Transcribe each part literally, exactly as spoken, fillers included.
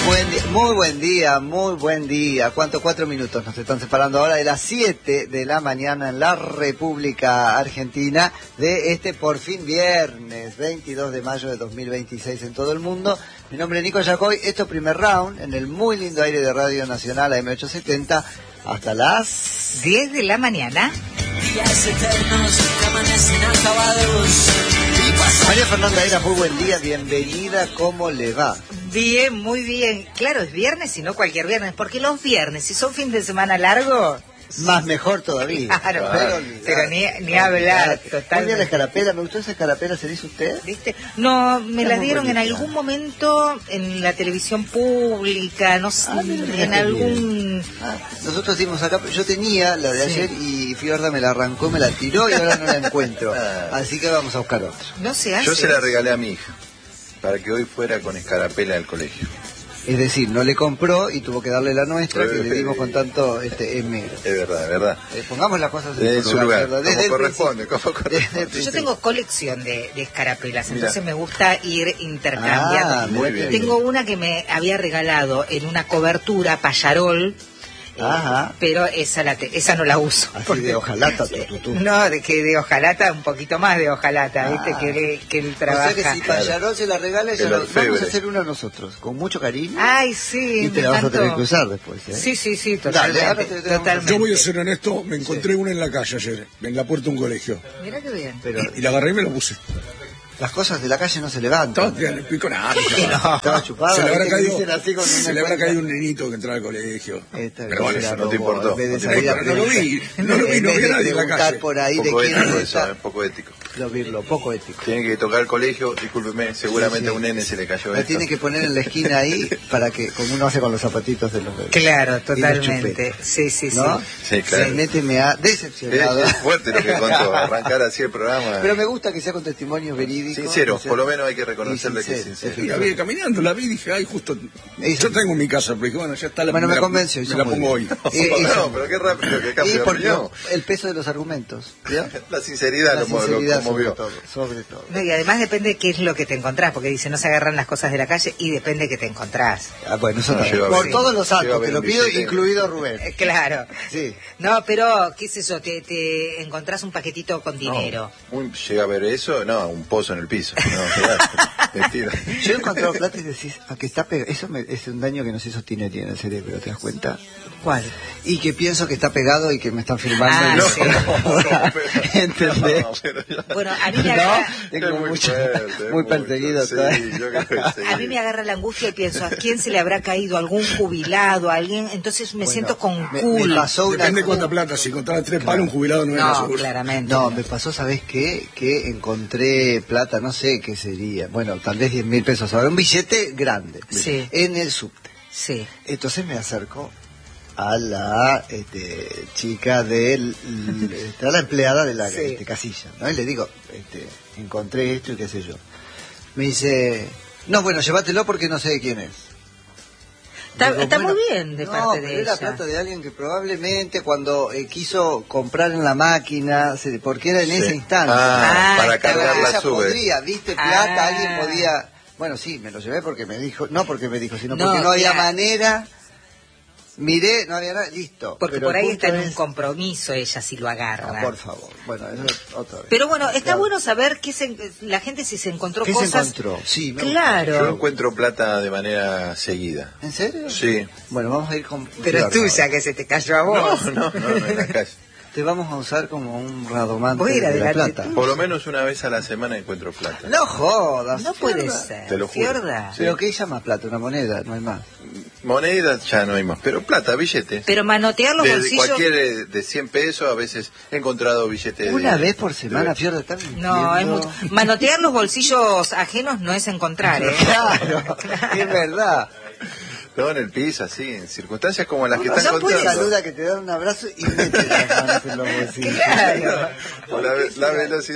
Buen día, muy buen día, muy buen día. ¿Cuánto? Cuatro minutos nos están separando ahora de las siete de la mañana en la República Argentina de este por fin viernes, veintidós de mayo de dos mil veintiséis en todo el mundo. Mi nombre es Nico Yacoy, esto es Primer Round en el muy lindo aire de Radio Nacional A M ochocientos setenta hasta las diez de la mañana. Días eternos que amanecen acabados. María Fernanda Era, muy buen día, bienvenida, ¿cómo le va? Bien, muy bien. Claro, es viernes y no cualquier viernes, porque los viernes, si son fin de semana largo... Más mejor todavía. Claro, pero, pero ni, ni hablar, totalmente. Muy bien la escarapela, me gustó esa escarapela, ¿se la hizo usted? ¿Viste? No, me Está la muy dieron en bonita. algún momento en la televisión pública, no sé, Ah, mira, mira en qué algún... Ah, nosotros dimos acá, yo tenía la de Sí. ayer y Fiorda me la arrancó, me la tiró y ahora no la encuentro. Así que vamos a buscar otra. No se hace. Yo se la regalé a mi hija, para que hoy fuera con escarapela al colegio. Es decir, no le compró y tuvo que darle la nuestra, Eh, que le dimos con tanto este esmero. Es verdad, es verdad. Eh, pongamos las cosas En su lugar, Fiorda, como el corresponde, principio. como Desde el corresponde. Yo principio. tengo colección de, de escarapelas, Mira. entonces me gusta ir intercambiando. Ah, muy bien. Tengo una que me había regalado en una cobertura payarol, eh, Ajá. pero esa la te- esa no la uso. Así de hojalata, tu, tu, tu. No, de que de hojalata, un poquito más de hojalata, Ah. viste, que, le- que él O trabaja. sea que si Payarol se la regala, El yo lo- vamos orfebre. a hacer una nosotros, con mucho cariño. Ay, sí, y te me la vas a encantó. tener que usar después, ¿eh? Sí, sí, sí, Dale, totalmente. ahora te tenemos- totalmente. Yo voy a ser honesto, me encontré una en la calle ayer, en la puerta de un colegio. Mira qué bien. Pero Y la agarré y me la puse. las cosas de la calle no se levantan. Todo bien, pico nada. Estaba chupada, Se le habrá ¿viste? Que caído, dicen así con se una le habrá cuenta. caído un nenito que entraba al colegio. Esta Pero bueno, se la eso no te robó, importó. en vez de No te salir a importó, no lo prensa. vi, no lo vi, En no vez vi de a nadie en la preguntar calle. por ahí de Poco quién ético está. eso, ¿eh? Poco ético. Lo, lo poco ético. Tiene que tocar el colegio, discúlpeme, seguramente Sí, sí. a un nene se le cayó La esto. tiene que poner en la esquina ahí para que, como uno hace con los zapatitos de los bebés. Claro, Y los totalmente. chupetes. Sí, sí, sí. ¿No? Sí, claro. El nete me ha Es, decepcionado. es fuerte lo que contó, arrancar así el programa. Pero me gusta que sea con testimonios verídicos. Sincero, que sea- por lo menos hay que reconocerle y que es sincero, sincero. Y la vi caminando, la vi y dije, ay, justo. Eso. Yo tengo mi casa, pero dije, bueno, ya está la Bueno, me la- convenció, Me hizo la muy pongo bien. hoy. Eh, hizo- no, pero qué rápido que Y cambia de porque opinión. el peso de los argumentos. ¿vio? La sinceridad La lo, mo- lo sinceridad sobre conmovió. todo, sobre todo. No, y además depende de qué es lo que te encontrás, porque dice, no se agarran las cosas de la calle y depende de qué te encontrás. Ah, bueno, eso No, también. lleva Por bien. todos los Lleva actos, te bien lo un pido, billete. incluido Rubén. Eh, claro. Sí. No, pero, qué es eso, te, te encontrás un paquetito con dinero. No, un- llega a ver eso, no, un pozo en el piso. No, claro, mentira. Yo he encontrado plata y decís, a que está pegado. Eso me- es un daño que nos hizo Tinetti en el cerebro, ¿te das cuenta? ¿Cuál? Y que pienso que está pegado y que me están filmando. Ah, y no- sí. ¿Entendés? No, pero ya- Bueno, a mí me ¿No? agarra, Tengo Es muy mucho, fuerte, es muy muy perseguido. fuerte. ¿sabes? Sí, yo creo que sí. a mí me agarra la angustia y pienso, ¿a quién se le habrá caído? ¿Algún jubilado? ¿Alguien? Entonces me Bueno, siento con me- culo. me pasó una- Depende de cuánta plata. Si encontraba tres palos, un jubilado no era No, seguro. claramente. No, me pasó, ¿sabés qué? Que encontré plata, no sé qué sería. Bueno, tal vez diez mil pesos ahora. Un billete grande. Sí. En el subte. Sí. Entonces me acerco a la este, chica del este, a la empleada de la Sí. este, casilla, ¿no? Y le digo, este, encontré esto y qué sé yo. Me dice, no, bueno, llévatelo porque no sé de quién es. Está, Digo, está bueno, muy bien de no, parte pero de era ella. plata de alguien que probablemente cuando eh, quiso comprar en la máquina, se- porque era en Sí. ese instante. Ah, Ah, para claro, cargar la ella sube. podría, viste, plata, Ah. alguien podía... Bueno, sí, me lo llevé porque me dijo, no porque me dijo, sino No, porque no había claro. manera. Miré, no había nada, listo. Porque Pero por el ahí punto está en un es- compromiso ella si lo agarra. Ah, por favor. Bueno, eso es otra vez. Pero bueno, está Claro. bueno saber que se, la gente si se encontró ¿Qué se cosas. encontró? Sí, me Claro. Yo encuentro plata de manera seguida. ¿En serio? Sí. Bueno, vamos a ir con... Pero es Fiorda. tuya que se te cayó a vos. No, no, no, no en la calle. Te vamos a usar como un radomante Voy a ir de la adelante plata. tú. Por lo menos una vez a la semana encuentro plata. No jodas. No puede Fiorda. ser. Te lo juro. Fiorda. Sí. Pero ¿qué llama plata? Una moneda, no hay más. Monedas ya no hay más, pero plata, billetes. Pero manotear los de, bolsillos. cualquier eh, de cien pesos, a veces he encontrado billetes Una de... vez por semana, de- Fiorda, está mintiendo. No, es mucho. Manotear los bolsillos ajenos no es encontrar, ¿eh? Claro, es verdad. No, en el piso, así, en circunstancias como las que No están se puede contando. saluda que te dan un abrazo y metes las manos en los bolsillos. Claro. O la, ve- la velocidad. ¡Oh!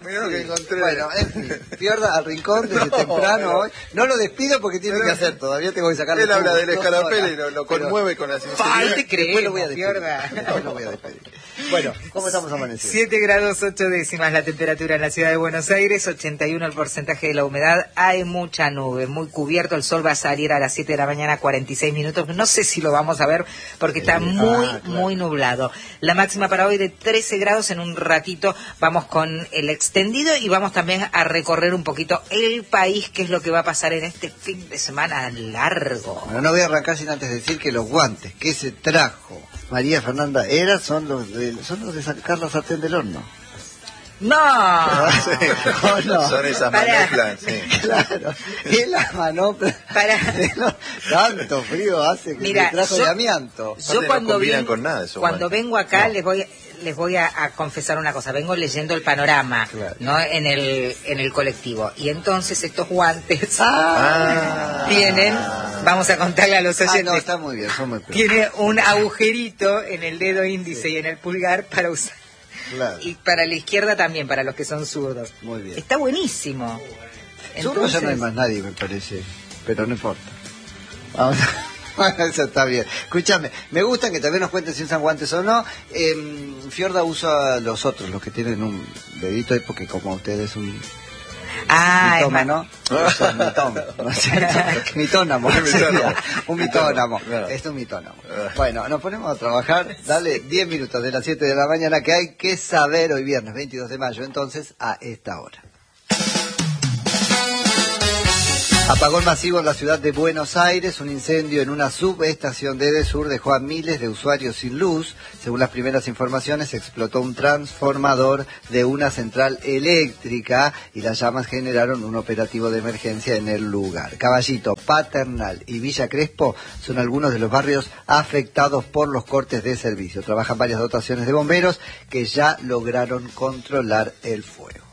Mirá lo que encontré. Bueno, en fin, Fiorda al rincón desde No, temprano pero- hoy. No lo despido porque tiene pero- que hacer, todavía tengo que sacarle. Él habla jugo, del dos escarapela horas. y lo, lo Pero- conmueve con la Ay, sinceridad. te creemos, Después lo voy a despedir. Fiorda. Después lo voy a despedir. Bueno, ¿cómo estamos amaneciendo? siete grados ocho décimas la temperatura en la ciudad de Buenos Aires, ochenta y uno el porcentaje de la humedad, hay mucha nube, muy cubierto, el sol va a salir a las siete de la mañana, cuarenta y seis minutos, no sé si lo vamos a ver porque está muy, ah, claro. muy nublado. La máxima para hoy de trece grados, en un ratito vamos con el extendido y vamos también a recorrer un poquito el país, qué es lo que va a pasar en este fin de semana largo. Bueno, no voy a arrancar sin antes decir que los guantes que se trajo María Fernanda Era son los de, son los de sacar la sartén del horno. ¡No! ¿O no? Son esas Pará. manoplas, sí. Claro, es la manopla. Para. Tanto frío hace que Mira, me trajo yo- de amianto. Aparte Yo no cuando, combinan ven- con nada esos cuando guantes. vengo acá No. les voy les voy a, a confesar una cosa, vengo leyendo el panorama, Claro. ¿no? En el en el colectivo y entonces estos guantes Ah, tienen, vamos a contarle a los Ah, oyentes, no, está muy bien, son muy peor. tiene un agujerito en el dedo índice y en el pulgar para usar Claro. y para la izquierda también, para los que son zurdos. Muy bien. Está buenísimo. Zurdo ya no hay Entonces- más nadie, me parece. Pero no importa. Vamos a... Bueno, eso está bien. Escúchame, me gusta que también nos cuenten si usan guantes o no. Eh, Fiorda usa los otros, los que tienen un dedito ahí, porque como ustedes un Ah, es más- mitómano, usa un mitón, ¿no es cierto? Mitónamo, Un mitónamo. sería, un mitónamo. Claro. Es un mitónamo. Bueno, nos ponemos a trabajar. Dale diez minutos de las siete de la mañana que hay que saber hoy viernes veintidós de mayo, entonces a esta hora. Apagón masivo en la ciudad de Buenos Aires. Un incendio en una subestación de Edesur dejó a miles de usuarios sin luz. Según las primeras informaciones, explotó un transformador de una central eléctrica y las llamas generaron un operativo de emergencia en el lugar. Caballito, Paternal y Villa Crespo son algunos de los barrios afectados por los cortes de servicio. Trabajan varias dotaciones de bomberos que ya lograron controlar el fuego.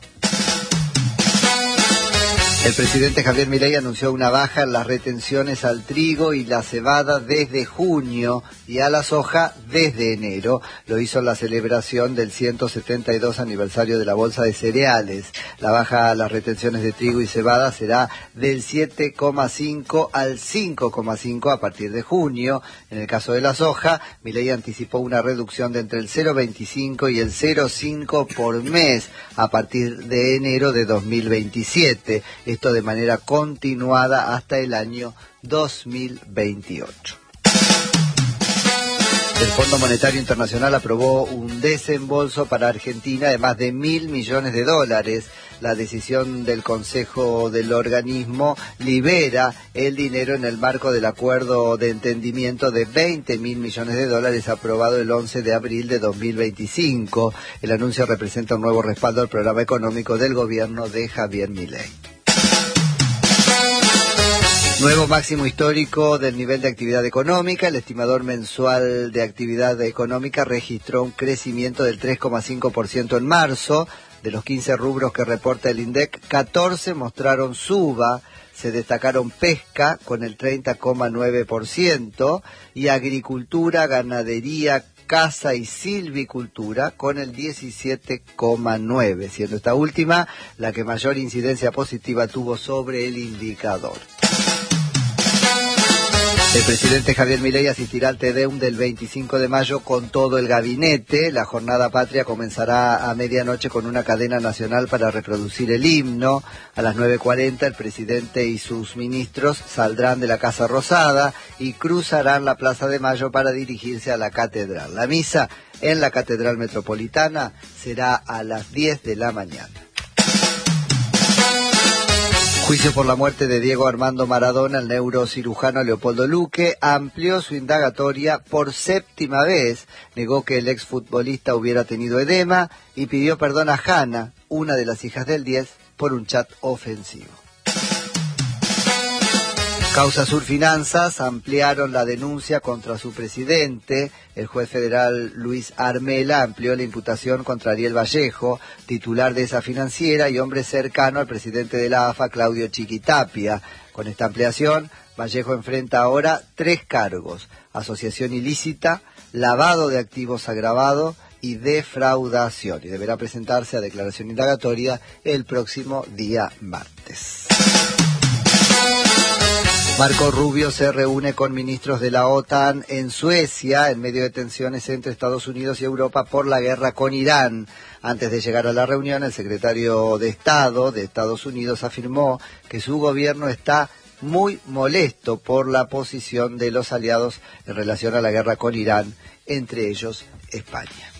El presidente Javier Milei anunció una baja en las retenciones al trigo y la cebada desde junio y a la soja desde enero. Lo hizo en la celebración del ciento setenta y dos aniversario de la Bolsa de Cereales. La baja a las retenciones de trigo y cebada será del siete coma cinco al cinco coma cinco a partir de junio. En el caso de la soja, Milei anticipó una reducción de entre el cero coma veinticinco y el cero coma cinco por mes a partir de enero de dos mil veintisiete. Esto de manera continuada hasta el año dos mil veintiocho. El Fondo Monetario Internacional aprobó un desembolso para Argentina de más de mil millones de dólares. La decisión del Consejo del organismo libera el dinero en el marco del acuerdo de entendimiento de veinte mil millones de dólares aprobado el once de abril de dos mil veinticinco. El anuncio representa un nuevo respaldo al programa económico del gobierno de Javier Milei. Nuevo máximo histórico del nivel de actividad económica. El estimador mensual de actividad económica registró un crecimiento del tres coma cinco por ciento en marzo. De los quince rubros que reporta el INDEC, catorce mostraron suba. Se destacaron pesca con el treinta coma nueve por ciento y agricultura, ganadería, caza y silvicultura con el diecisiete coma nueve por ciento, siendo esta última la que mayor incidencia positiva tuvo sobre el indicador. El presidente Javier Milei asistirá al Tedeum del veinticinco de mayo con todo el gabinete. La jornada patria comenzará a medianoche con una cadena nacional para reproducir el himno. A las nueve cuarenta el presidente y sus ministros saldrán de la Casa Rosada y cruzarán la Plaza de Mayo para dirigirse a la catedral. La misa en la Catedral Metropolitana será a las diez de la mañana. Juicio por la muerte de Diego Armando Maradona. El neurocirujano Leopoldo Luque amplió su indagatoria por séptima vez. Negó que el exfutbolista hubiera tenido edema y pidió perdón a Hanna, una de las hijas del diez, por un chat ofensivo. Causa Sur Finanzas ampliaron la denuncia contra su presidente. El juez federal Luis Armela amplió la imputación contra Ariel Vallejo, titular de esa financiera y hombre cercano al presidente de la A F A, Claudio Chiquitapia. Con esta ampliación, Vallejo enfrenta ahora tres cargos: asociación ilícita, lavado de activos agravado y defraudación, y deberá presentarse a declaración indagatoria el próximo día martes. Marco Rubio se reúne con ministros de la OTAN en Suecia en medio de tensiones entre Estados Unidos y Europa por la guerra con Irán. Antes de llegar a la reunión, el secretario de Estado de Estados Unidos afirmó que su gobierno está muy molesto por la posición de los aliados en relación a la guerra con Irán, entre ellos España.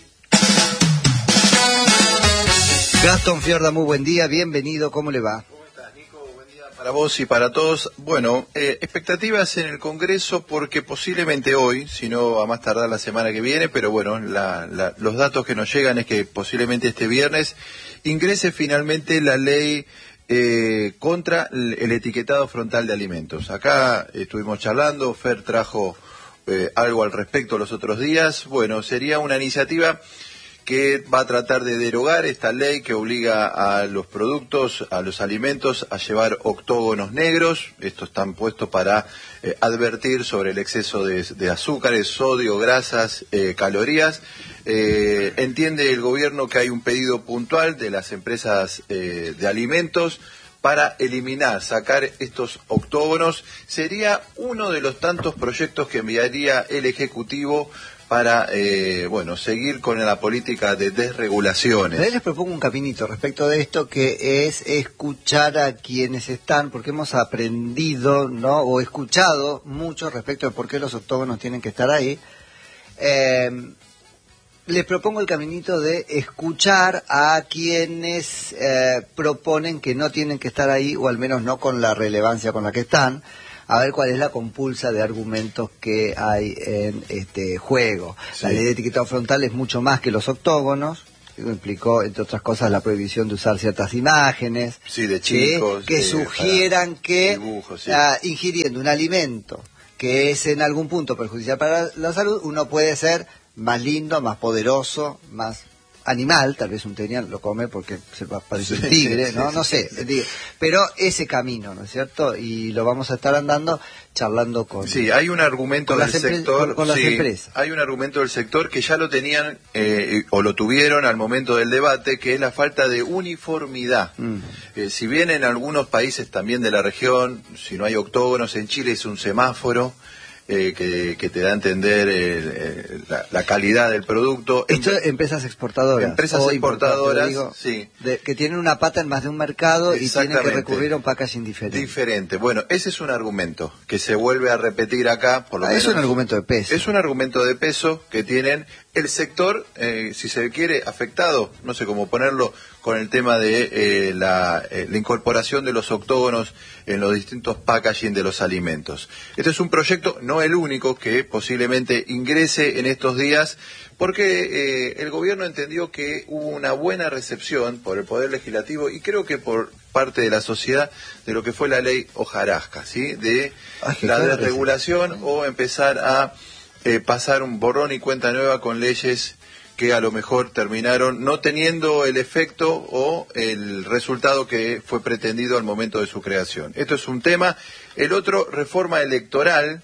Gastón Fiorda, muy buen día, bienvenido, ¿cómo le va? Para vos y para todos, bueno, eh, expectativas en el Congreso porque posiblemente hoy, si no a más tardar la semana que viene, pero bueno, la, la, los datos que nos llegan es que posiblemente este viernes ingrese finalmente la ley eh, contra el, el etiquetado frontal de alimentos. Acá estuvimos charlando, Fer trajo eh, algo al respecto los otros días. Bueno, sería una iniciativa que va a tratar de derogar esta ley que obliga a los productos, a los alimentos, a llevar octógonos negros. Estos están puestos para eh, advertir sobre el exceso de, de azúcares, sodio, grasas, eh, calorías. Eh, entiende el gobierno que hay un pedido puntual de las empresas eh, de alimentos para eliminar, sacar estos octógonos. Sería uno de los tantos proyectos que enviaría el Ejecutivo para, eh, bueno, seguir con la política de desregulaciones. Les propongo un caminito respecto de esto, que es escuchar a quienes están, porque hemos aprendido, ¿no?, o escuchado mucho respecto de por qué los octógonos tienen que estar ahí. Eh, les propongo el caminito de escuchar a quienes eh, proponen que no tienen que estar ahí, o al menos no con la relevancia con la que están, a ver cuál es la compulsa de argumentos que hay en este juego. Sí. La ley de etiquetado frontal es mucho más que los octógonos. Implicó, entre otras cosas, la prohibición de usar ciertas imágenes, sí, de chicos, que, que de, sugieran que dibujos, sí. uh, ingiriendo un alimento que es en algún punto perjudicial para la salud, uno puede ser más lindo, más poderoso, más animal. Tal vez un tenial lo come porque se parece un tigre, sí, ¿no? Sí, no sé. Sí. Pero ese camino, ¿no es cierto? Y lo vamos a estar andando charlando con... Sí, hay un argumento del sector... Con, con las sí, empresas. Hay un argumento del sector que ya lo tenían eh, o lo tuvieron al momento del debate, que es la falta de uniformidad. Mm. Eh, si bien en algunos países también de la región, si no hay octógonos, en Chile es un semáforo, Eh, que, que te da a entender eh, eh, la, la calidad del producto. Esto es empresas exportadoras. Empresas exportadoras, digo, sí. De, que tienen una pata en más de un mercado y tienen que recurrir a un packaging diferente. Diferente. Bueno, ese es un argumento que se vuelve a repetir acá. Por lo ah, menos, es un argumento de peso. Es un argumento de peso que tienen el sector, eh, si se quiere, afectado, no sé cómo ponerlo, con el tema de eh, la, eh, la incorporación de los octógonos en los distintos packaging de los alimentos. Este es un proyecto, no el único, que posiblemente ingrese en estos días, porque eh, el gobierno entendió que hubo una buena recepción por el Poder Legislativo y creo que por parte de la sociedad de lo que fue la ley hojarasca, ¿sí? De Ay, la desregulación sí. O empezar a eh, pasar un borrón y cuenta nueva con leyes que a lo mejor terminaron no teniendo el efecto o el resultado que fue pretendido al momento de su creación. Esto es un tema. El otro, reforma electoral.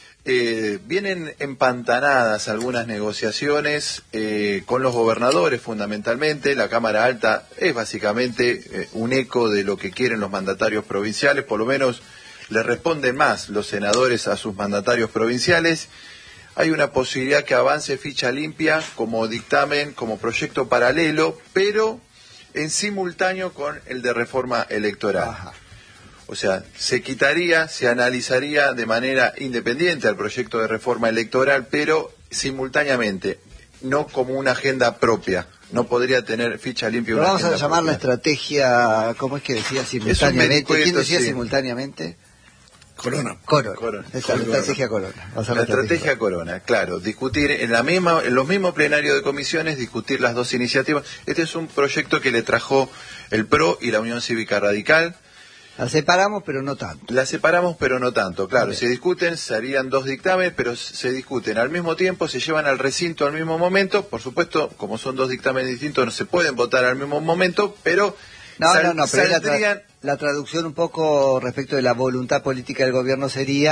Eh, vienen empantanadas algunas negociaciones eh, con los gobernadores fundamentalmente. La Cámara Alta es básicamente eh, un eco de lo que quieren los mandatarios provinciales, por lo menos le responden más los senadores a sus mandatarios provinciales. Hay una posibilidad que avance ficha limpia como dictamen, como proyecto paralelo, pero en simultáneo con el de reforma electoral. Ajá. O sea, se quitaría, se analizaría de manera independiente al proyecto de reforma electoral, pero simultáneamente, no como una agenda propia. No podría tener ficha limpia. Pero una vamos a llamar la estrategia, ¿cómo es que decía simultáneamente? ¿Quién decía sí. simultáneamente? Corona. Corona. Corona. Esa es la estrategia Corona. La, la estrategia Corona, claro. Discutir en la misma, en los mismos plenarios de comisiones, discutir las dos iniciativas. Este es un proyecto que le trajo el P R O y la Unión Cívica Radical. La separamos, pero no tanto. La separamos, pero no tanto, claro. Se discuten, se harían dos dictámenes, pero se discuten al mismo tiempo, se llevan al recinto al mismo momento. Por supuesto, como son dos dictámenes distintos, no se pueden votar al mismo momento, pero... No, sal, no, no, pero saldrían... la, tra la traducción un poco respecto de la voluntad política del gobierno sería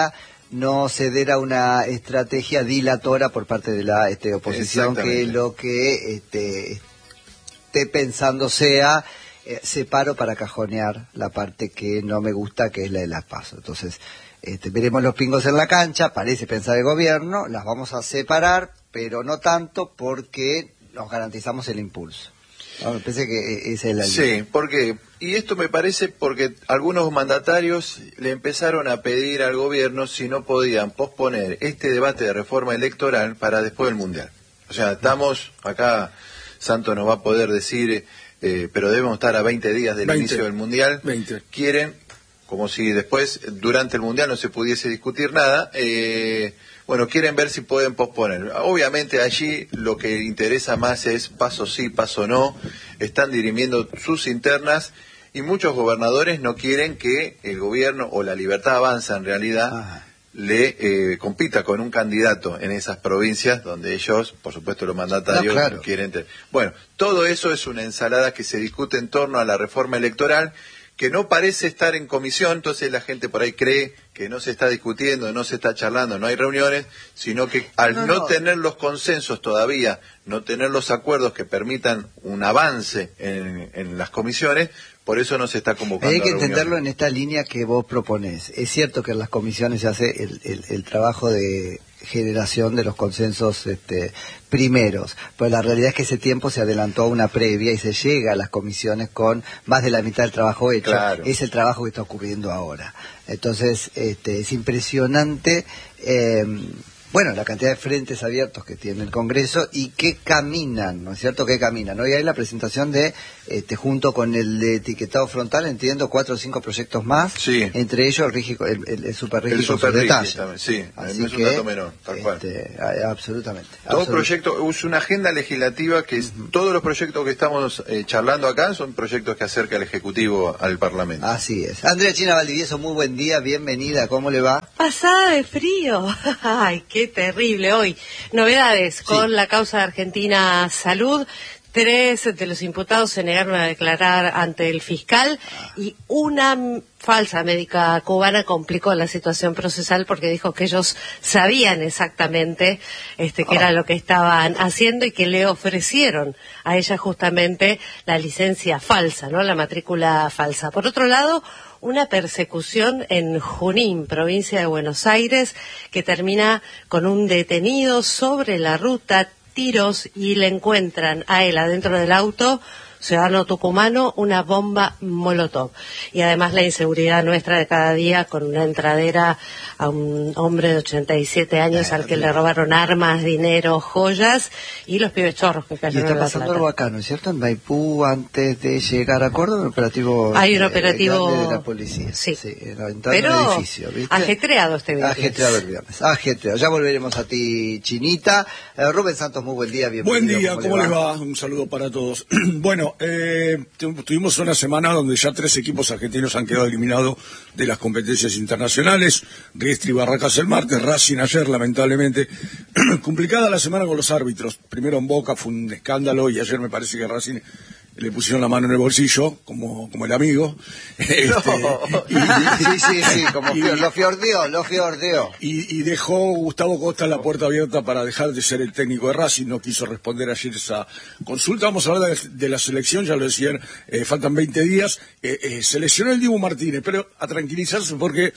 no ceder a una estrategia dilatora por parte de la este, oposición, que lo que este, esté pensando sea eh, separo para cajonear la parte que no me gusta, que es la de las PASO. Entonces, este, veremos los pingos en la cancha, parece pensar el gobierno, las vamos a separar, pero no tanto porque nos garantizamos el impulso. Ah, me parece que esa es la Sí, línea. porque, y esto me parece porque algunos mandatarios le empezaron a pedir al gobierno si no podían posponer este debate de reforma electoral para después del Mundial. O sea, estamos, acá Santo nos va a poder decir, eh, pero debemos estar a veinte días del veinte. inicio del Mundial. veinte. Quieren, como si después, durante el Mundial no se pudiese discutir nada, eh, bueno, quieren ver si pueden posponer. Obviamente allí lo que interesa más es paso sí, paso no. Están dirimiendo sus internas y muchos gobernadores no quieren que el gobierno, o la Libertad Avanza en realidad, Ajá. le eh, compita con un candidato en esas provincias donde ellos, por supuesto los mandatarios, no, claro. quieren... Ter- bueno, todo eso es una ensalada que se discute en torno a la reforma electoral, que no parece estar en comisión, entonces la gente por ahí cree que no se está discutiendo, no se está charlando, no hay reuniones, sino que al no, no, no tener los consensos todavía, no tener los acuerdos que permitan un avance en, en las comisiones, por eso no se está convocando. Hay que entenderlo en esta línea que vos proponés. Es cierto que en las comisiones se hace el, el, el trabajo de generación de los consensos este, primeros, pero la realidad es que ese tiempo se adelantó a una previa y se llega a las comisiones con más de la mitad del trabajo hecho. Claro. Es el trabajo que está ocurriendo ahora. Entonces, este, es impresionante, eh, bueno, la cantidad de frentes abiertos que tiene el Congreso y que caminan, ¿no es cierto? Que caminan. Hoy hay la presentación de, este, junto con el de etiquetado frontal, entiendo, cuatro o cinco proyectos más, sí. entre ellos el, rígido, el, el, el super rígido. El super rígido también, sí, Así no es un que, dato menor, tal cual. Este, absolutamente. Todo absolutamente. proyecto, es una agenda legislativa que es, uh-huh. todos los proyectos que estamos eh, charlando acá son proyectos que acerca el Ejecutivo al Parlamento. Así es. Andrea China Valdivieso, muy buen día, bienvenida, ¿cómo le va? Pasada de frío. Ay, qué terrible hoy. Novedades sí. con la causa de Argentina Salud. Tres de los imputados se negaron a declarar ante el fiscal y una falsa médica cubana complicó la situación procesal porque dijo que ellos sabían exactamente este qué oh. era lo que estaban haciendo y que le ofrecieron a ella justamente la licencia falsa, ¿no? La matrícula falsa. Por otro lado, una persecución en Junín, provincia de Buenos Aires, que termina con un detenido sobre la ruta, tiros, y le encuentran a él adentro del auto, ciudadano tucumano, una bomba molotov. Y además la inseguridad nuestra de cada día con una entradera a un hombre de ochenta y siete años al que le robaron armas, dinero, joyas y los pibes chorros que cayeron en la plata. Y está pasando algo acá, ¿no es cierto? En Maipú, antes de llegar a Córdoba, un operativo... Hay un operativo... Eh, de la policía. Sí. sí Pero edificio, ¿viste? ajetreado este viernes. Ajetreado el viernes. Ajetreado. Ya volveremos a ti, Chinita. Eh, Rubén Santos, muy buen día, bienvenido. Buen día, ¿cómo, ¿cómo les va? va? Un saludo para todos. Bueno, eh, tuvimos una semana donde ya tres equipos argentinos han quedado eliminados de las competencias internacionales. Riestra y Barracas el martes, Racing ayer, lamentablemente. Complicada la semana con los árbitros. Primero en Boca fue un escándalo y ayer me parece que Racing le pusieron la mano en el bolsillo, como, como el amigo. Este, no. y, sí, sí, sí, como y, fior, lo fiordeó, lo fiordeó. Y, y dejó Gustavo Costa la puerta abierta para dejar de ser el técnico de Racing, no quiso responder ayer esa consulta. Vamos a hablar de, de la selección, ya lo decían, eh, faltan veinte días. Eh, eh, se lesionó el Dibu Martínez, pero a tranquilizarse porque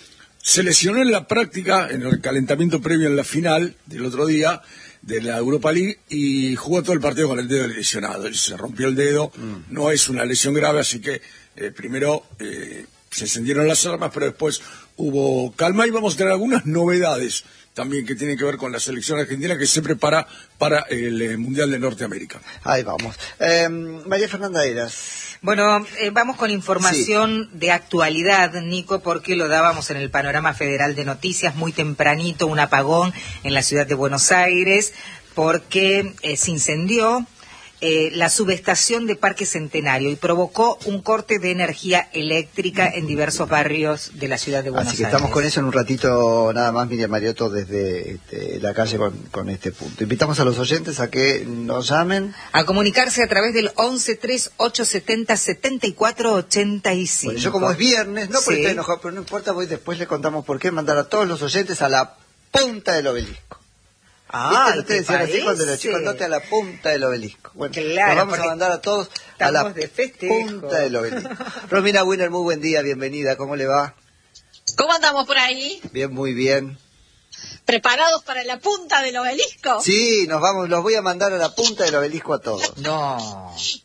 se lesionó en la práctica, en el calentamiento previo en la final del otro día, de la Europa League, y jugó todo el partido con el dedo lesionado. Él se rompió el dedo, mm. no es una lesión grave, así que eh, primero eh, se encendieron las armas, pero después hubo calma y vamos a tener algunas novedades también que tienen que ver con la selección argentina que se prepara para el eh, Mundial de Norteamérica. Ahí vamos. Eh, María Fernanda Eras. Bueno, eh, vamos con información sí. de actualidad, Nico, porque lo dábamos en el panorama federal de noticias muy tempranito, un apagón en la ciudad de Buenos Aires, porque eh, se incendió eh, la subestación de Parque Centenario y provocó un corte de energía eléctrica en diversos barrios de la ciudad de Buenos Aires. Así que estamos con eso en un ratito nada más, Miriam Mariotto, desde este, la calle con, con este punto. Invitamos a los oyentes a que nos llamen. A comunicarse a través del once tres ocho setenta setenta y cuatro ochenta y cinco. Bueno, yo como es viernes, no porque Sí. esté enojado, pero no importa, voy después le contamos por qué, mandar a todos los oyentes a la punta del obelisco. Ah, ¿Viste? Ustedes decían así cuando los chicos, andate a la punta del obelisco. Bueno, Claro, nos vamos a porque mandar a todos a la estamos de festejo. punta del obelisco. Romina Winner, muy buen día, bienvenida, ¿cómo le va? ¿Cómo andamos por ahí? Bien, muy bien. ¿Preparados para la punta del obelisco? Sí, nos vamos, los voy a mandar a la punta del obelisco a todos. No. Sí,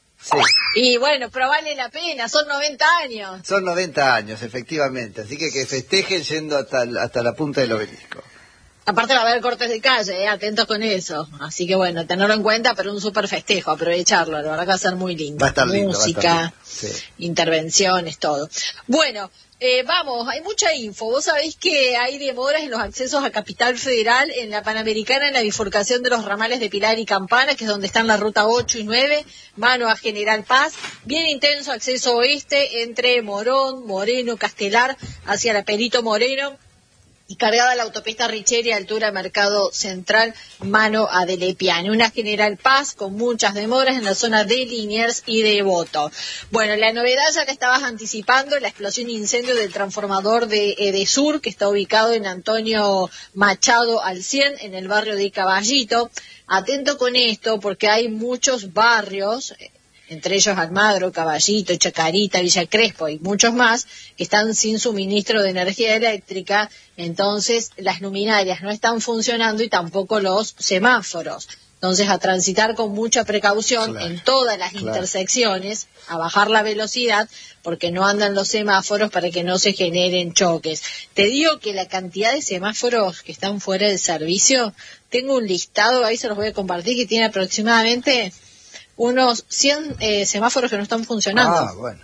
Y bueno, pero vale la pena, son noventa años. son noventa años, efectivamente, así que que festejen yendo hasta, el- hasta la punta del obelisco. Aparte va a haber cortes de calle, eh, atentos con eso. Así que bueno, tenerlo en cuenta, pero un súper festejo, aprovecharlo, la verdad que va a ser muy lindo. Va a estar lindo, va a estar Música, lindo, sí. intervenciones, todo. Bueno, eh, vamos, hay mucha info. Vos sabéis que hay demoras en los accesos a Capital Federal, en la Panamericana, en la bifurcación de los ramales de Pilar y Campana, que es donde están la ruta ocho y nueve, mano a General Paz. Bien intenso acceso oeste entre Morón, Moreno, Castelar, hacia la Perito Moreno. Y cargada la autopista Richeri, altura Mercado Central, mano a Delepiane. Una General Paz con muchas demoras en la zona de Liniers y de Devoto. Bueno, la novedad ya que estabas anticipando, la explosión e incendio del transformador de Edesur, que está ubicado en Antonio Machado al cien, en el barrio de Caballito. Atento con esto, porque hay muchos barrios, entre ellos Almagro, Caballito, Chacarita, Villa Crespo y muchos más, que están sin suministro de energía eléctrica, entonces las luminarias no están funcionando y tampoco los semáforos. Entonces a transitar con mucha precaución Claro, en todas las claro. intersecciones, a bajar la velocidad, porque no andan los semáforos para que no se generen choques. Te digo que la cantidad de semáforos que están fuera de servicio, tengo un listado, ahí se los voy a compartir, que tiene aproximadamente unos cien eh, semáforos que no están funcionando. Ah, bueno.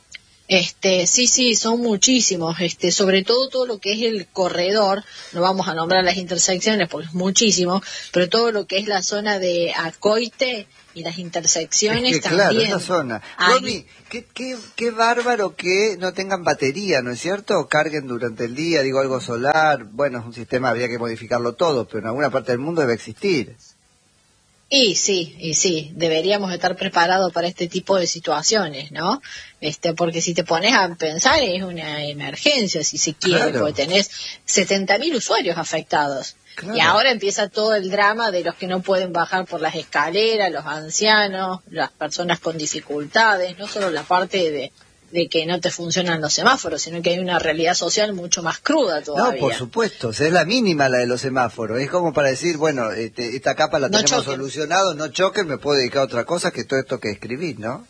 Este, sí, sí, son muchísimos, este, sobre todo todo lo que es el corredor, no vamos a nombrar las intersecciones porque es muchísimo, pero todo lo que es la zona de Acoite y las intersecciones Es que, también. claro, esa zona. Hay- Romy, qué, qué, qué bárbaro que no tengan batería, ¿no es cierto? Carguen durante el día, digo algo solar. Bueno, es un sistema, habría que modificarlo todo, pero en alguna parte del mundo debe existir. Y sí, y sí, deberíamos estar preparados para este tipo de situaciones, ¿no? Este, porque si te pones a pensar es una emergencia, si se quiere, Claro. porque tenés setenta mil usuarios afectados. Claro. Y ahora empieza todo el drama de los que no pueden bajar por las escaleras, los ancianos, las personas con dificultades, no solo la parte de, de que no te funcionan los semáforos, sino que hay una realidad social mucho más cruda todavía. No, por supuesto, o sea, es la mínima la de los semáforos. Es como para decir, bueno, este, esta capa la No tenemos choquen. solucionado, no choquen, me puedo dedicar a otra cosa que todo esto que escribís, ¿no?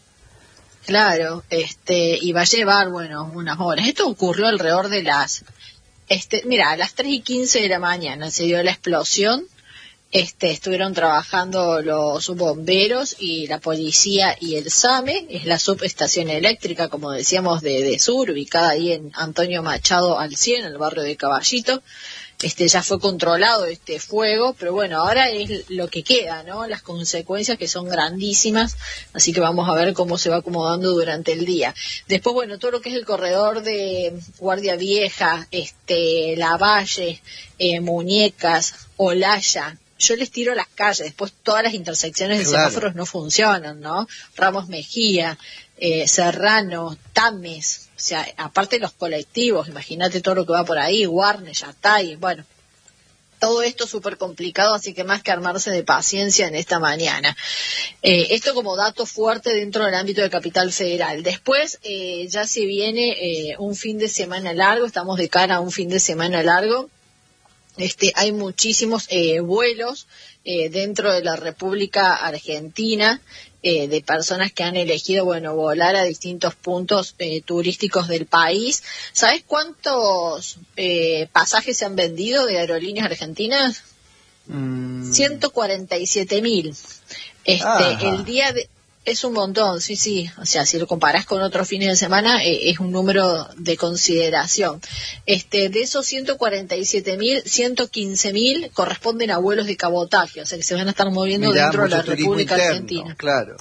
Claro, este, y va a llevar, bueno, unas horas. Esto ocurrió alrededor de las, este, mira, a las tres y quince de la mañana se dio la explosión. Este, estuvieron trabajando los bomberos y la policía y el SAME, es la subestación eléctrica, como decíamos, de, de Sur, ubicada ahí en Antonio Machado al cien, en el barrio de Caballito. Este, ya fue controlado este fuego, pero bueno, ahora es lo que queda, ¿no? Las consecuencias que son grandísimas, así que vamos a ver cómo se va acomodando durante el día. Después, bueno, todo lo que es el corredor de Guardia Vieja, este, Lavalle, eh, Muñecas, Olaya, yo les tiro a las calles, después todas las intersecciones de Claro. semáforos no funcionan, ¿no? Ramos Mejía, eh, Serrano, Tames, o sea, aparte de los colectivos, imagínate todo lo que va por ahí, Warner, Yatay, bueno, todo esto súper complicado, así que más que armarse de paciencia en esta mañana. Eh, esto como dato fuerte dentro del ámbito de Capital Federal. Después eh, ya se viene eh, un fin de semana largo, estamos de cara a un fin de semana largo. Este, hay muchísimos eh, vuelos eh, dentro de la República Argentina eh, de personas que han elegido, bueno, volar a distintos puntos eh, turísticos del país. ¿Sabes cuántos eh, pasajes se han vendido de aerolíneas argentinas? Mm, ciento cuarenta y siete mil. Este, Ajá. el día de Es un montón, sí, sí. O sea, si lo comparás con otros fines de semana, eh, es un número de consideración. Este, de esos ciento cuarenta y siete mil, ciento quince mil corresponden a vuelos de cabotaje, o sea que se van a estar moviendo Mirá, dentro de la mucho turismo República interno, Argentina. Claro.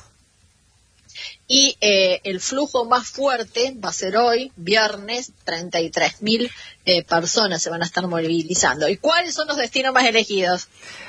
Y eh, el flujo más fuerte va a ser hoy, viernes, treinta y tres mil eh, personas se van a estar movilizando. ¿Y cuáles son los destinos más elegidos?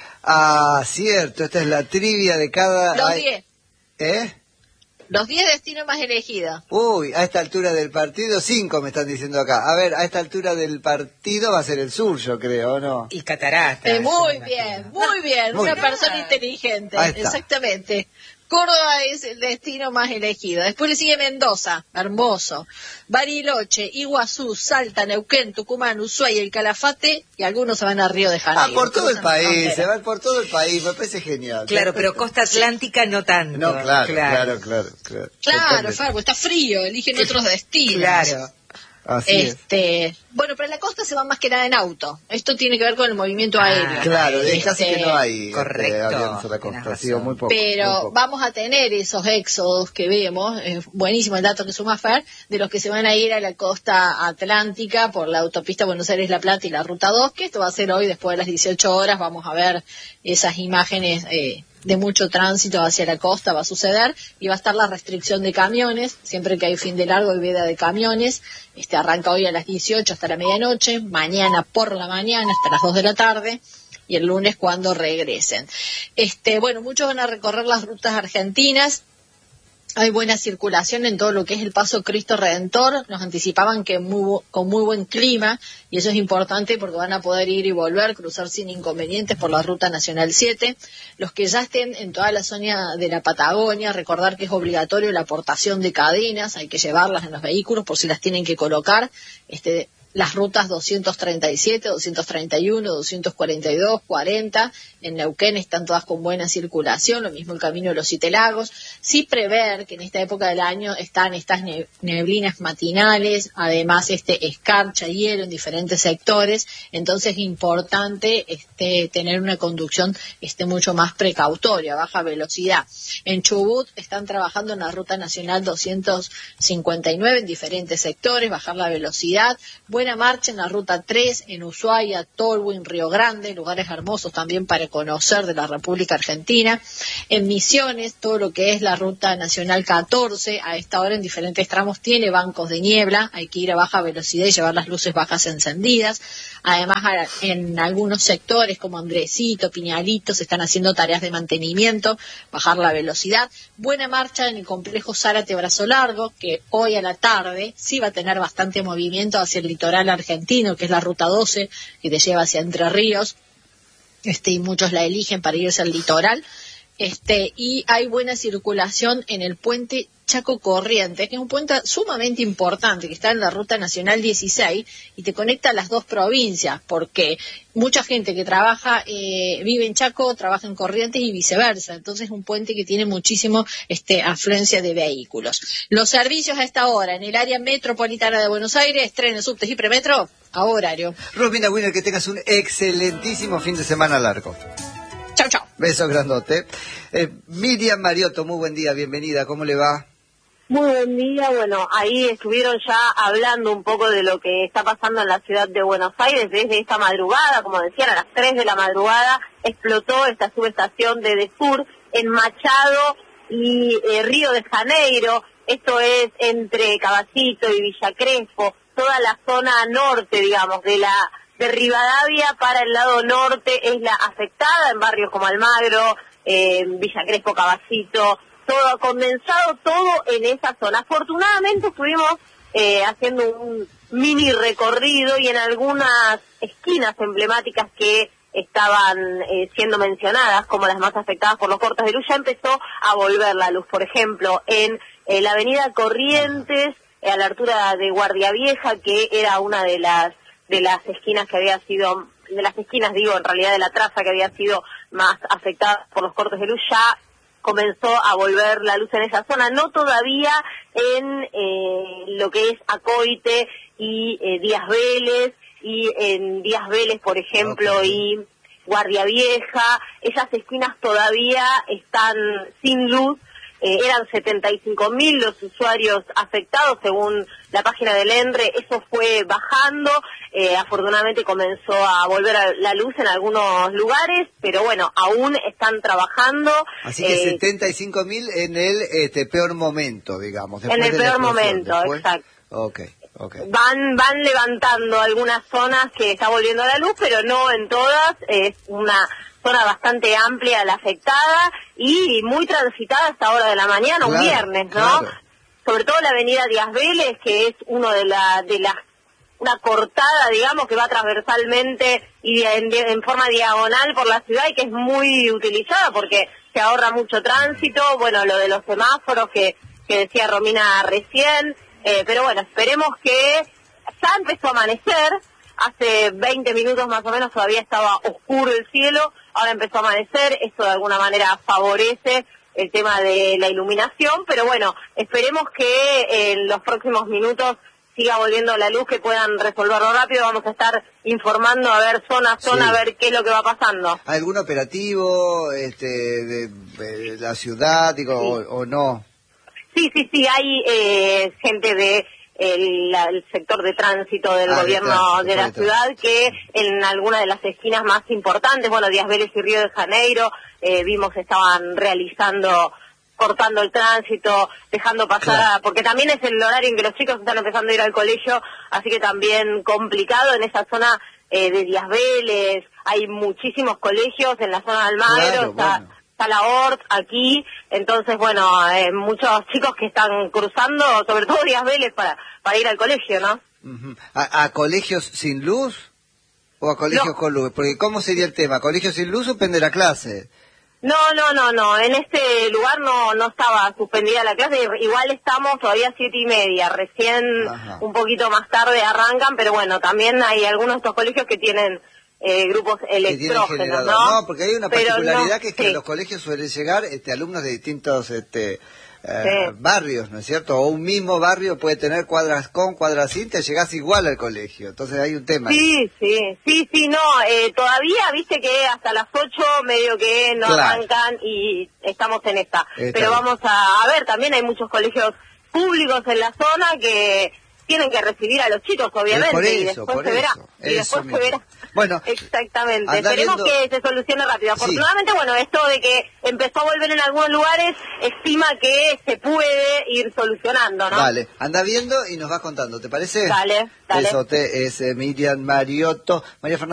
Ah, cierto, esta es la trivia de cada... Los Ay, diez. ¿Eh? Los diez destinos más elegidos. Uy, a esta altura del partido, cinco me están diciendo acá. A ver, a esta altura del partido va a ser el sur, yo creo, ¿o no? Y Cataratas. Eh, muy bien, muy bien. Muy Una bien. persona inteligente. Ahí está. Exactamente. Córdoba es el destino más elegido. Después le sigue Mendoza, hermoso. Bariloche, Iguazú, Salta, Neuquén, Tucumán, Ushuaia, el Calafate, y algunos se van a Río de Janeiro. Ah, por todo el Cruzan la país, frontera. se van por todo el país, me parece genial. Claro, pero costa atlántica no tanto. No, claro, claro, claro. Claro, Claro, Depende. Farbo, está frío, eligen otros destinos. Claro. Así es. Este, bueno, pero en la costa se van más que nada en auto. Esto tiene que ver con el movimiento Ah, aéreo. Claro, Este, es casi que no hay correcto, este, aviones a la tenés costa, ha sido razón. muy poco. Pero muy poco. vamos a tener esos éxodos que vemos, eh, buenísimo el dato que suma Fer, de los que se van a ir a la costa atlántica por la autopista Buenos Aires-La Plata y la Ruta dos, que esto va a ser hoy después de las dieciocho horas, vamos a ver esas imágenes eh, de mucho tránsito hacia la costa, va a suceder, y va a estar la restricción de camiones, siempre que hay fin de largo y veda de camiones, este arranca hoy a las dieciocho hasta la medianoche, mañana por la mañana hasta las dos de la tarde, y el lunes cuando regresen. Este, bueno, muchos van a recorrer las rutas argentinas. Hay buena circulación en todo lo que es el Paso Cristo Redentor. Nos anticipaban que muy, con muy buen clima, y eso es importante porque van a poder ir y volver, cruzar sin inconvenientes por la Ruta Nacional siete. Los que ya estén en toda la zona de la Patagonia, recordar que es obligatorio la aportación de cadenas, hay que llevarlas en los vehículos por si las tienen que colocar. Este, las rutas doscientos treinta y siete, doscientos treinta y uno, doscientos cuarenta y dos, cuarenta, en Neuquén están todas con buena circulación, lo mismo el camino de los Siete Lagos. Sí prever que en esta época del año están estas ne- neblinas matinales, además este escarcha, hielo en diferentes sectores, entonces es importante este, tener una conducción este, mucho más precautoria, baja velocidad. En Chubut están trabajando en la Ruta Nacional doscientos cincuenta y nueve en diferentes sectores, bajar la velocidad. Buena marcha en la Ruta tres, en Ushuaia, Tolwyn, Río Grande, lugares hermosos también para conocer de la República Argentina. En Misiones, todo lo que es la Ruta Nacional catorce, a esta hora en diferentes tramos tiene bancos de niebla, hay que ir a baja velocidad y llevar las luces bajas encendidas. Además, en algunos sectores como Andresito, Piñalito, se están haciendo tareas de mantenimiento, bajar la velocidad. Buena marcha en el complejo Zárate Brazo Largo, que hoy a la tarde sí va a tener bastante movimiento hacia el litoral argentino, que es la Ruta doce, que te lleva hacia Entre Ríos, este, y muchos la eligen para irse al litoral. Este, y hay buena circulación en el puente Chaco Corrientes, que es un puente sumamente importante, que está en la Ruta Nacional dieciséis y te conecta a las dos provincias, porque mucha gente que trabaja, eh, vive en Chaco, trabaja en Corrientes y viceversa. Entonces es un puente que tiene muchísimo este, afluencia de vehículos. Los servicios a esta hora en el área metropolitana de Buenos Aires, trenes, subtes y premetro, a horario. Rosmina Winner, que tengas un excelentísimo fin de semana largo. Chau, chau. Besos grandote. Eh, Miriam Mariotto, muy buen día, bienvenida, ¿cómo le va? Muy buen día, bueno, ahí estuvieron ya hablando un poco de lo que está pasando en la ciudad de Buenos Aires desde esta madrugada, como decían, a las tres de la madrugada explotó esta subestación de Desur en Machado y eh, Río de Janeiro, esto es entre Caballito y Villa Crespo, toda la zona norte, digamos, de la de Rivadavia para el lado norte es la afectada, en barrios como Almagro, eh, Villa Crespo, Caballito, todo condensado, todo en esa zona. Afortunadamente estuvimos eh, haciendo un mini recorrido y en algunas esquinas emblemáticas que estaban eh, siendo mencionadas como las más afectadas por los cortes de luz, ya empezó a volver la luz. Por ejemplo, en eh, la avenida Corrientes, eh, a la altura de Guardia Vieja, que era una de las de las esquinas que había sido, de las esquinas digo, en realidad de la traza que había sido más afectada por los cortes de luz, ya comenzó a volver la luz en esa zona, no todavía en eh, lo que es Acoite y eh, Díaz Vélez, y en Díaz Vélez, por ejemplo, okay. y Guardia Vieja, esas esquinas todavía están sin luz, eh, eran setenta y cinco mil los usuarios afectados según la página del ENRE. Eso fue bajando, eh, afortunadamente comenzó a volver a la luz en algunos lugares, pero bueno, aún están trabajando. Así que eh, setenta y cinco mil en el este, peor momento, digamos. En el peor momento, después... exacto. Ok, ok. Van, van levantando algunas zonas que está volviendo a la luz, pero no en todas. Es una zona bastante amplia la afectada y muy transitada a esta hora de la mañana, Claro, un viernes, ¿no? claro. Sobre todo la avenida Díaz Vélez, que es uno de la, de las, una cortada, digamos, que va transversalmente y en, en forma diagonal por la ciudad y que es muy utilizada porque se ahorra mucho tránsito. Bueno, lo de los semáforos que, que decía Romina recién, eh, pero bueno, esperemos que ya empezó a amanecer. Hace veinte minutos más o menos todavía estaba oscuro el cielo, ahora empezó a amanecer, esto de alguna manera favorece el tema de la iluminación, pero bueno, esperemos que en los próximos minutos siga volviendo la luz, que puedan resolverlo rápido. Vamos a estar informando a ver zona a zona, Sí. a ver qué es lo que va pasando. ¿Algún operativo este, de, de la ciudad, digo, Sí. o, o no? Sí, sí, sí, hay eh, gente de el, la- el sector de tránsito del Ah, de gobierno tránsito, de la correcto. ciudad que en alguna de las esquinas más importantes, bueno, Díaz Vélez y Río de Janeiro, eh, vimos que estaban realizando, cortando el tránsito, dejando pasar, Claro. a- porque también es el horario en que los chicos están empezando a ir al colegio, así que también complicado en esa zona eh, de Díaz Vélez. Hay muchísimos colegios en la zona de Almagro, Claro, está, bueno. está la O R T aquí, entonces bueno, eh, muchos chicos que están cruzando, sobre todo Díaz Vélez, para, para ir al colegio, ¿no? Ujú. ¿A, a colegios sin luz o a colegios No. con luz? Porque ¿cómo sería el tema? ¿Colegios sin luz suspende la clase? No, no, no, no, en este lugar no no estaba suspendida la clase, igual estamos todavía siete y media, recién Ajá. un poquito más tarde arrancan, pero bueno, también hay algunos de estos colegios que tienen eh, grupos Que tienen electrógenos, generador. ¿no? No, porque hay una Pero particularidad no, que es que sí. a los colegios suelen llegar este, alumnos de distintos este, eh, Sí. barrios, ¿no es cierto? O un mismo barrio puede tener cuadras con, cuadras sin, te llegás igual al colegio. Entonces hay un tema. ahí. Sí, sí, sí, sí, no, eh, todavía viste que hasta las ocho medio que no Claro. arrancan y estamos en esta. Está Pero bien. vamos a, a ver, también hay muchos colegios públicos en la zona que tienen que recibir a los chicos, obviamente, Es por y eso, después por se verá. eso, Y eso después mismo. se verá. Bueno, Exactamente. anda Esperemos viendo- que se solucione rápido. Sí. Afortunadamente, bueno, esto de que empezó a volver en algunos lugares, estima que se puede ir solucionando, ¿no? Dale, anda viendo y nos vas contando, ¿te parece? Dale, dale. Besote, es eh, Miriam Mariotto. María Fernanda.